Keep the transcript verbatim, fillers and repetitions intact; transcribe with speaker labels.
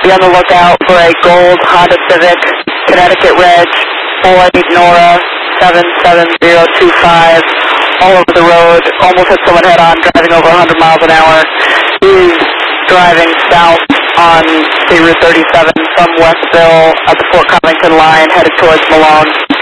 Speaker 1: Be on the lookout for a gold Honda Civic, Connecticut Reg, Boy Nora seven seven zero two five, all over the road, almost hit someone head on, driving over one hundred miles an hour. He is driving south on State Route thirty-seven from Westville at the Fort Covington line, headed towards Malone.